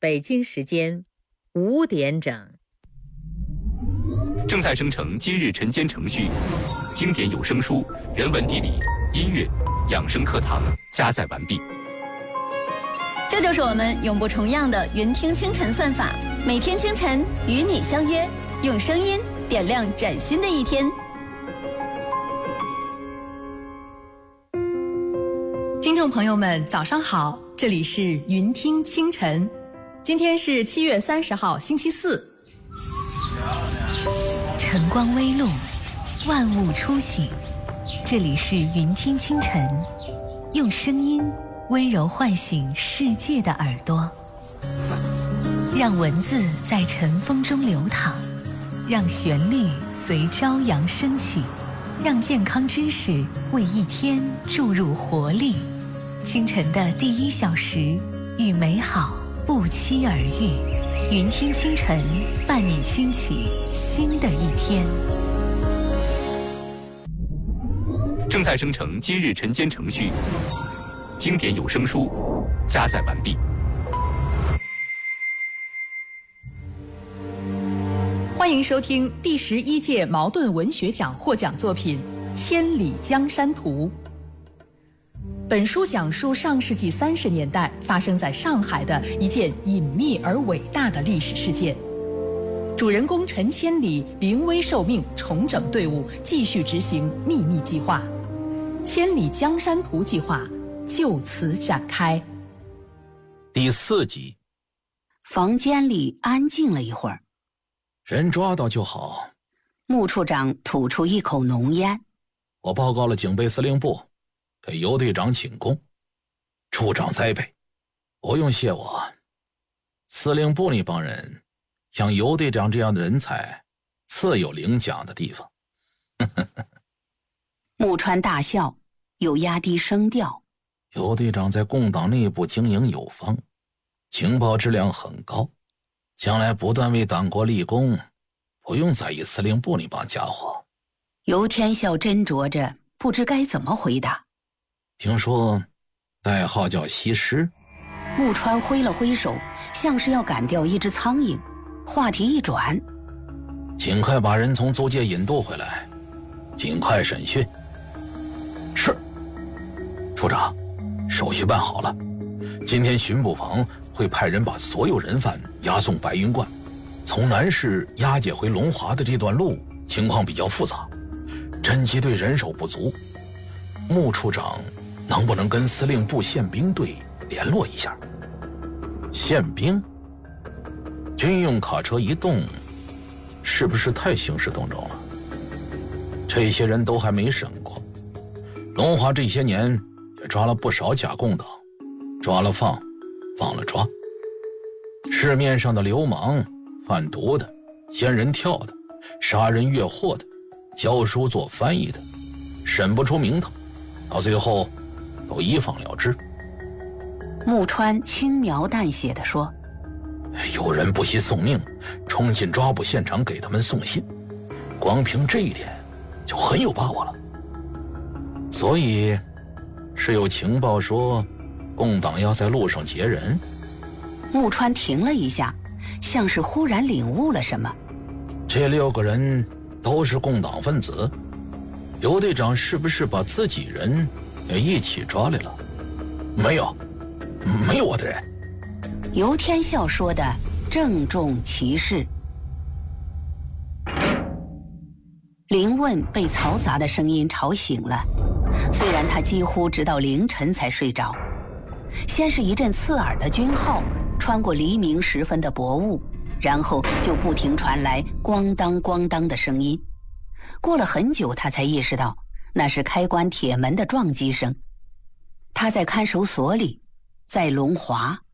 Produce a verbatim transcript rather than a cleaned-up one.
北京时间五点整。 正在生成今日晨间程序，经典有声书、人文地理、音乐、养生课堂加载完毕。 这就是我们永不重样的云听清晨算法，每天清晨与你相约，用声音点亮崭新的一天。 听众朋友们，早上好，这里是云听清晨，今天是七月三十号，星期四。 晨光微露，万物初醒，这里是云听清晨，用声音温柔唤醒世界的耳朵，让文字在晨风中流淌，让旋律随朝阳升起，让健康知识为一天注入活力。清晨的第一小时，与美好不期而遇。云听清晨，伴你轻启新的一天。 正在生成今日晨间程序，经典有声书加载完毕。 欢迎收听第十一届茅盾文学奖获奖作品《千里江山图》。本书讲述上世纪三十年代发生在上海的一件隐秘而伟大的历史事件。主人公陈千里临危受命，重整队伍，继续执行秘密计划。千里江山图计划就此展开。 第四集。 房间里安静了一会儿， 人抓到就好。 穆处长吐出一口浓烟。 我报告了警备司令部，给尤队长请功，处长栽培，不用谢我。司令部那帮人，像尤队长这样的人才，自有领奖的地方。 木川大笑，又压低声调。 尤队长在共党内部经营有方，情报质量很高，将来不断为党国立功，不用在意司令部那帮家伙。 尤天笑斟酌着，不知该怎么回答。 听说代号叫西施。 木川挥了挥手，像是要赶掉一只苍蝇，话题一转， 尽快把人从租界引渡回来，尽快审讯。是。处长，手续办好了，今天巡捕房会派人把所有人犯押送白云观。从南市押解回龙华的这段路情况比较复杂，侦缉队人手不足，穆处长能不能跟司令部宪兵队联络一下？宪兵？军用卡车一动，是不是太兴师动众了？这些人都还没审过，龙华这些年也抓了不少假共党，抓了放，放了抓。市面上的流氓、贩毒的、仙人跳的、杀人越货的、教书做翻译的，审不出名堂，到最后都一放了之。 木川轻描淡写地说， 有人不惜送命冲进抓捕现场给他们送信，光凭这一点就很有把握了。所以是有情报说共党要在路上劫人。 木川停了一下，像是忽然领悟了什么。 这六个人都是共党分子，尤队长是不是把自己人也一起抓来了？没有，没有我的人。 尤天笑说的郑重其事。林问被嘈杂的声音吵醒了，虽然他几乎直到凌晨才睡着。先是一阵刺耳的军号穿过黎明时分的薄雾，然后就不停传来咣当咣当的声音。过了很久，他才意识到那是开关铁门的撞击声。他在看守所里，在龙华。